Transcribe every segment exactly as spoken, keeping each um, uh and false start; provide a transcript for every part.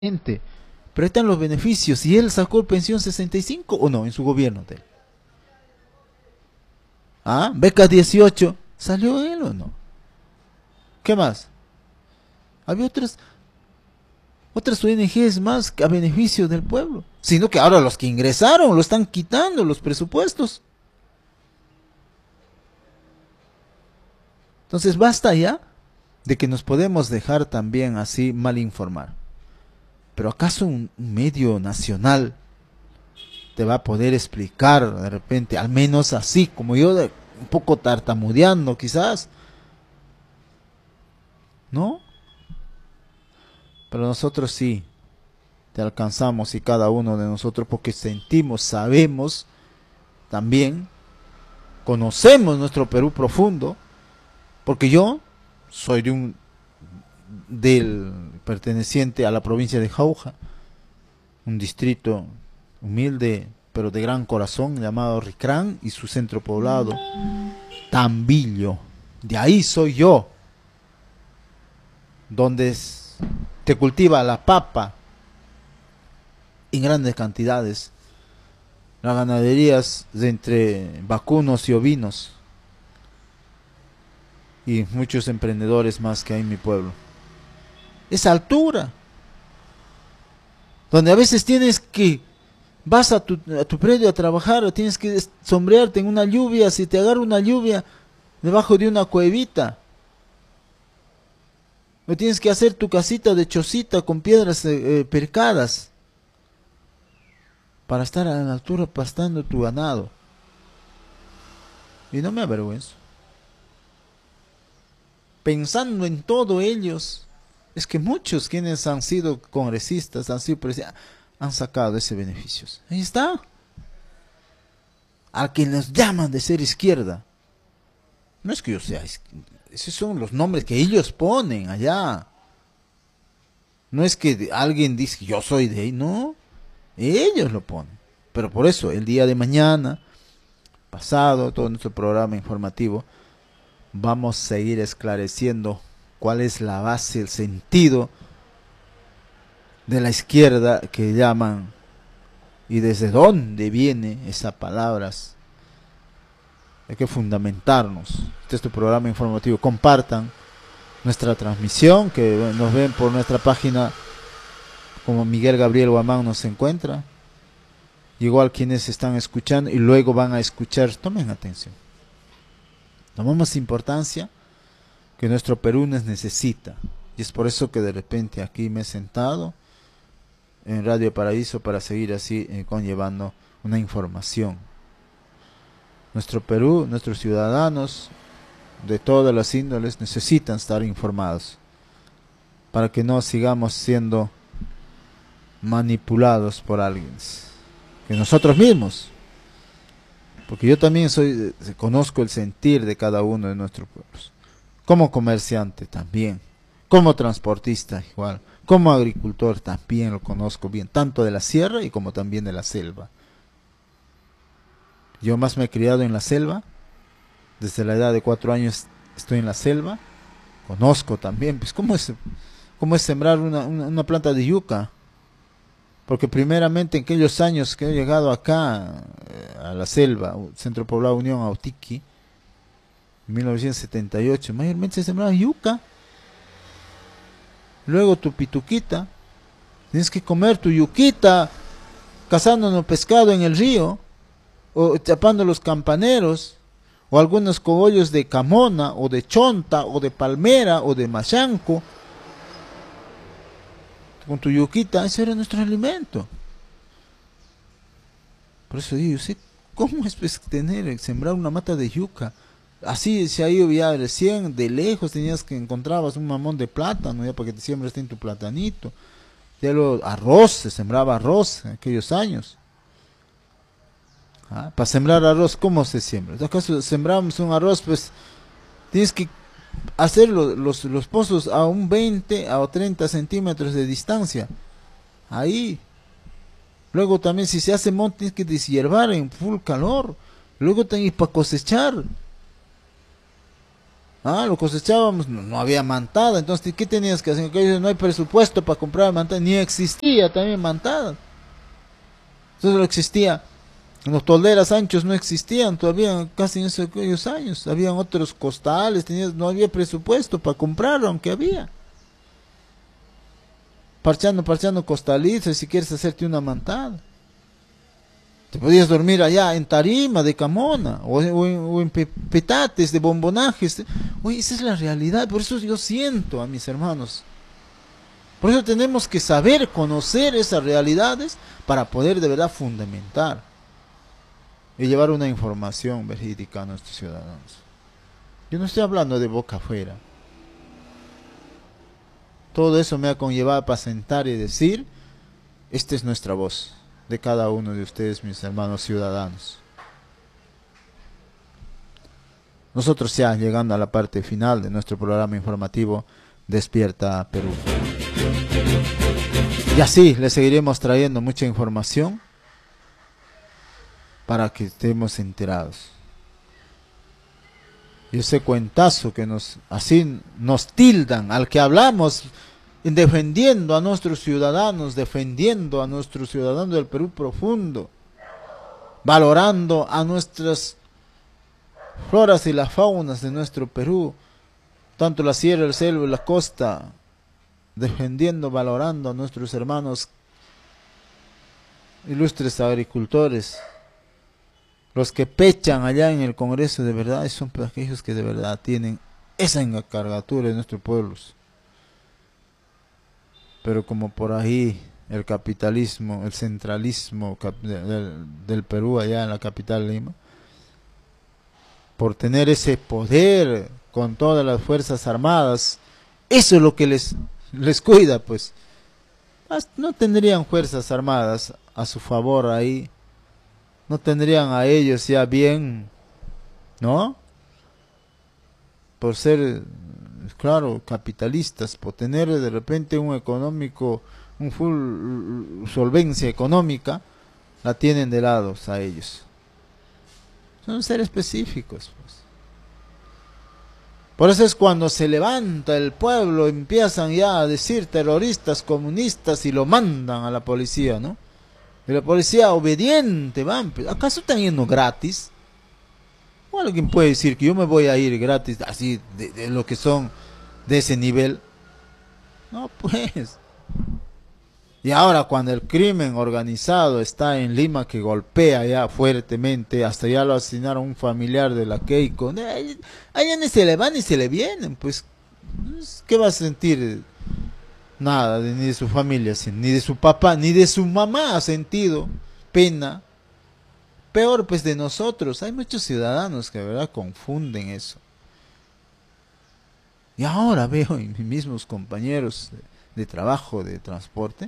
Pero ahí están los beneficios. ¿Y él sacó el pensión sesenta y cinco o no en su gobierno de él? ¿Ah? Beca dieciocho. ¿Salió él o no? ¿Qué más? Había otras, otras O N Ges más a beneficio del pueblo. Sino que ahora los que ingresaron lo están quitando los presupuestos. Entonces basta ya de que nos podemos dejar también así mal informar. Pero ¿acaso un medio nacional te va a poder explicar de repente, al menos así, como yo, de, un poco tartamudeando quizás? ¿No? Pero nosotros sí, te alcanzamos y cada uno de nosotros porque sentimos, sabemos también, conocemos nuestro Perú profundo, porque yo soy de un del perteneciente a la provincia de Jauja, un distrito humilde pero de gran corazón llamado Ricrán y su centro poblado Tambillo. De ahí soy yo, donde te cultiva la papa en grandes cantidades, las ganaderías de entre vacunos y ovinos y muchos emprendedores más que hay en mi pueblo. Esa altura, donde a veces tienes que, vas a tu, a tu predio a trabajar, tienes que sombrearte en una lluvia, si te agarra una lluvia, debajo de una cuevita, o tienes que hacer tu casita de chocita con piedras eh, eh, percadas, para estar a la altura pastando tu ganado. Y no me avergüenzo. Pensando en todo ellos, es que muchos quienes han sido congresistas, han sido presidentes, han sacado ese beneficio. Ahí está. A quien les llaman de ser izquierda. No es que yo sea, esos son los nombres que ellos ponen allá. No es que alguien dice que yo soy de ahí, no. Ellos lo ponen. Pero por eso, el día de mañana, pasado, todo nuestro programa informativo, vamos a seguir esclareciendo cuál es la base, el sentido de la izquierda que llaman y desde dónde viene esas palabras. Hay que fundamentarnos. Este es tu programa informativo. Compartan nuestra transmisión, que nos ven por nuestra página como Miguel Gabriel Guamán nos encuentra. Igual quienes están escuchando y luego van a escuchar, tomen atención. Tomamos importancia que nuestro Perú nos necesita. Y es por eso que de repente aquí me he sentado en Radio Paraíso para seguir así eh, conllevando una información. Nuestro Perú, nuestros ciudadanos de todas las índoles necesitan estar informados para que no sigamos siendo manipulados por alguien, que nosotros mismos, porque yo también soy, conozco el sentir de cada uno de nuestros pueblos, como comerciante también, como transportista igual, como agricultor también lo conozco bien, tanto de la sierra y como también de la selva. Yo más me he criado en la selva, desde la edad de cuatro años estoy en la selva, conozco también, pues cómo es, cómo es sembrar una, una, una planta de yuca, porque primeramente en aquellos años que he llegado acá, eh, a la selva, Centro Poblado Unión Autiqui, en mil novecientos setenta y ocho, mayormente se sembraba yuca, luego tu pituquita, tienes que comer tu yuquita, cazando pescado en el río, o tapando los campaneros, o algunos cogollos de camona, o de chonta, o de palmera, o de machanco, con tu yuquita, ese era nuestro alimento. Por eso digo, yo sé cómo es pues, tener, sembrar una mata de yuca. Así se ha ido ya recién, de lejos tenías que encontrabas un mamón de plátano, ya para que te siembres en tu platanito. Ya lo arroz, se sembraba arroz en aquellos años. ¿Ah? Para sembrar arroz, ¿cómo se siembra? ¿Acaso sembramos un arroz? Pues tienes que hacer los, los, los pozos a un veinte a treinta centímetros de distancia. Ahí. Luego también si se hace monte tienes que deshiervar en full calor. Luego tenés para cosechar. Ah, lo cosechábamos, no, no había mantada, entonces ¿qué tenías que hacer? Que no hay presupuesto para comprar mantada, ni existía también mantada. Entonces no existía, los tolderas anchos no existían todavía casi en esos, aquellos años, habían otros costales, tenías, no había presupuesto para comprarlo, aunque había. Parchando, parchando costalizos, si quieres hacerte una mantada. Te podías dormir allá en tarima de camona, o, o, en, o en pe, petates de bombonajes. Oye, esa es la realidad, por eso yo siento a mis hermanos. Por eso tenemos que saber conocer esas realidades para poder de verdad fundamentar y llevar una información verídica a nuestros ciudadanos. Yo no estoy hablando de boca afuera. Todo eso me ha conllevado para sentar y decir, esta es nuestra voz, de cada uno de ustedes, mis hermanos ciudadanos. Nosotros ya llegando a la parte final de nuestro programa informativo Despierta Perú. Y así les seguiremos trayendo mucha información para que estemos enterados. Y ese cuentazo que nos así nos tildan al que hablamos defendiendo a nuestros ciudadanos, defendiendo a nuestros ciudadanos del Perú profundo, valorando a nuestras floras y las faunas de nuestro Perú, tanto la sierra, el selva y la costa, defendiendo, valorando a nuestros hermanos ilustres agricultores, los que pechan allá en el Congreso de verdad, son aquellos que de verdad tienen esa encargatura de nuestros pueblos. Pero como por ahí el capitalismo, el centralismo del, del Perú allá en la capital Lima, por tener ese poder con todas las fuerzas armadas, eso es lo que les, les cuida, pues. No tendrían fuerzas armadas a su favor ahí, no tendrían a ellos ya bien, ¿no? Por ser, claro, capitalistas, por tener de repente un económico, un full solvencia económica, la tienen de lados a ellos. Son seres específicos, pues. Por eso es cuando se levanta el pueblo, empiezan ya a decir terroristas, comunistas, y lo mandan a la policía, ¿no? Y la policía obediente, van, ¿acaso están yendo gratis? ¿O alguien puede decir que yo me voy a ir gratis, así, de, de lo que son de ese nivel? No, pues. Y ahora cuando el crimen organizado está en Lima, que golpea ya fuertemente, hasta ya lo asesinaron un familiar de la Keiko, allá ni se le van ni se le vienen, pues, ¿qué va a sentir? Nada, ni de su familia, ni de su papá, ni de su mamá ha sentido pena. Peor pues de nosotros, hay muchos ciudadanos que de verdad confunden eso. Y ahora veo en mis mismos compañeros de, de trabajo, de transporte,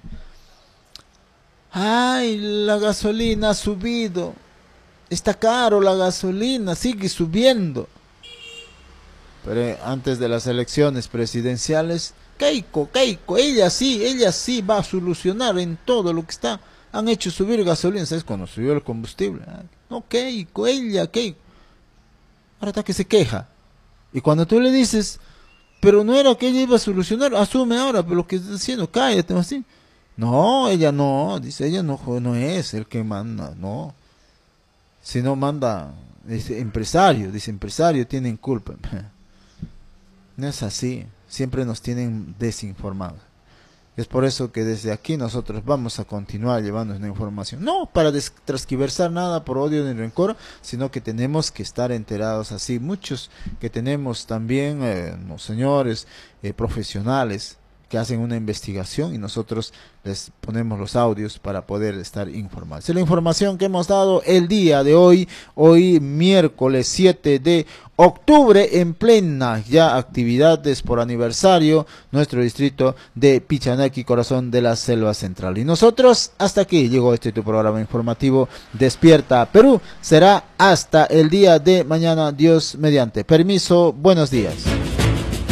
ay, la gasolina ha subido, está caro la gasolina, sigue subiendo. Pero antes de las elecciones presidenciales, Keiko, Keiko, ella sí, ella sí va a solucionar en todo lo que está. Han hecho subir gasolina, ¿sabes? Cuando subió el combustible. No, Keiko, ella, Keiko. Ahora está que se queja. Y cuando tú le dices, pero no era que ella iba a solucionar, asume ahora, pero lo que está diciendo, cállate, así. No, ella no, dice, ella no, no es el que manda, no. Si no manda, dice, empresario, dice, empresario, tienen culpa. No es así, siempre nos tienen desinformados. Es por eso que desde aquí nosotros vamos a continuar llevando una información. No para transquiversar nada por odio ni rencor, sino que tenemos que estar enterados así. Muchos que tenemos también, eh, los señores eh, profesionales que hacen una investigación y nosotros les ponemos los audios para poder estar informados. Es la información que hemos dado el día de hoy, hoy miércoles siete de octubre, en plena ya actividades por aniversario, nuestro distrito de Pichanaki, corazón de la selva central. Y nosotros, hasta aquí llegó este tu programa informativo Despierta Perú. Será hasta el día de mañana, Dios mediante. Permiso, buenos días.